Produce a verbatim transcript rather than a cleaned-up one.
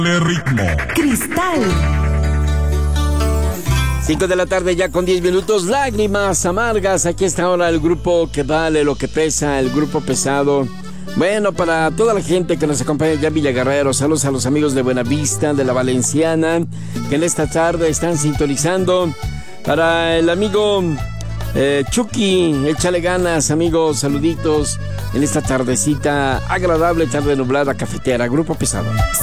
Ritmo. Cristal. cinco de la tarde ya con diez minutos. Lágrimas amargas. Aquí está ahora el grupo que vale lo que pesa, el grupo pesado. Bueno, para toda la gente que nos acompaña ya en Villa Guerrero, saludos a los amigos de Buenavista, de la Valenciana, que en esta tarde están sintonizando. Para el amigo eh, Chucky, échale ganas, amigos, saluditos en esta tardecita agradable, tarde nublada, cafetera, grupo pesado.